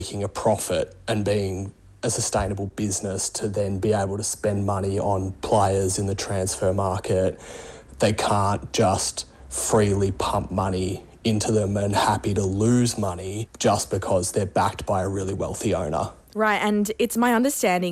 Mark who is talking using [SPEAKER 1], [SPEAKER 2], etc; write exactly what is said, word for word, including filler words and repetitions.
[SPEAKER 1] making a profit and being a sustainable business to then be able to spend money on players in the transfer market. They can't just freely pump money into them and happy to lose money just because they're backed by a really wealthy owner.
[SPEAKER 2] Right, and it's my understanding